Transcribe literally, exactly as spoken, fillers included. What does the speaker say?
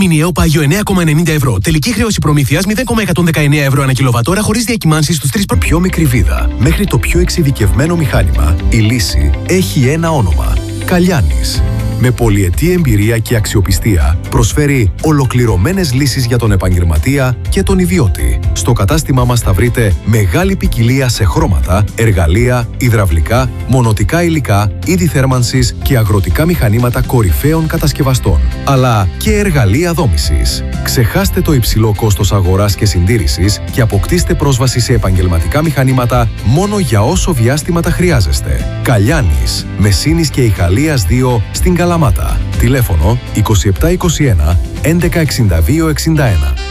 Μηνιαίο πάγιο εννέα κόμμα ενενήντα ευρώ. Τελική χρέωση προμήθειας μηδέν κόμμα εκατόν δεκαεννέα ευρώ ανά κιλοβατόρα χωρίς διακυμάνσεις στους τρεις. Πιο μικρή βίδα μέχρι το πιο εξειδικευμένο μηχάνημα, η λύση έχει ένα όνομα. Καλιάνης. Με πολυετή εμπειρία και αξιοπιστία προσφέρει ολοκληρωμένες λύσεις για τον επαγγελματία και τον ιδιώτη. Στο κατάστημά μας θα βρείτε μεγάλη ποικιλία σε χρώματα, εργαλεία, υδραυλικά, μονοτικά υλικά, είδη θέρμανσης και αγροτικά μηχανήματα κορυφαίων κατασκευαστών. Αλλά και εργαλεία δόμησης. Ξεχάστε το υψηλό κόστος αγοράς και συντήρησης και αποκτήστε πρόσβαση σε επαγγελματικά μηχανήματα μόνο για όσο διάστημα τα χρειάζεστε. Καλιάνης, Μεσίνης και Ιχαλίας δύο στην Καλαμάτα. Τηλέφωνο είκοσι επτά είκοσι ένα έντεκα εξήντα δύο εξήντα ένα.